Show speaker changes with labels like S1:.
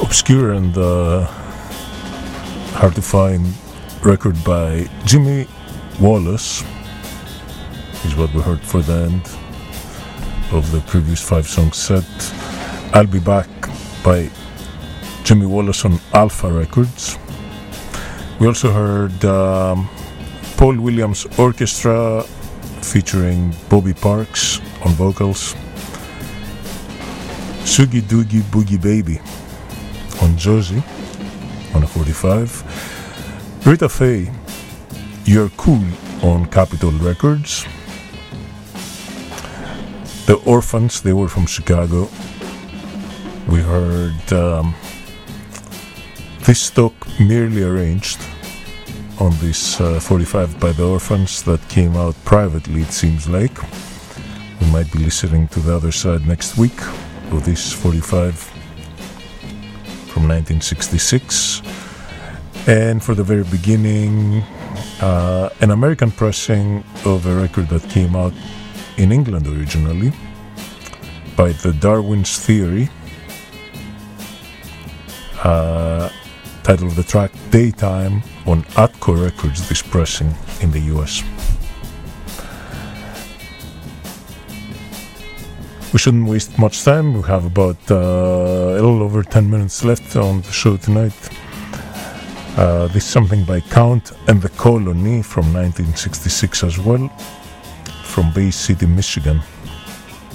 S1: obscure and hard to find record by Jimmy Wallace is what we heard for the end of the previous 5-song set. I'll Be Back by Jimmy Wallace on Alpha Records. We also heard Paul Williams Orchestra featuring Bobby Parks on vocals, Sugi Doogie Boogie Baby on Josie on a 45, Rita Faye, You're Cool on Capitol Records, The Orphans, they were from Chicago. We heard This Stock Merely Arranged on this 45 by The Orphans that came out privately, it seems like. We might be listening to the other side next week of this 45 from 1966. And for the very beginning, an American pressing of a record that came out in England originally by the Darwin's Theory. Title of the track, Daytime, on Atco Records, this pressing in the US. We shouldn't waste much time. We have about a little over 10 minutes left on the show tonight. This is something by Count and the Colony from 1966 as well, from Bay City, Michigan.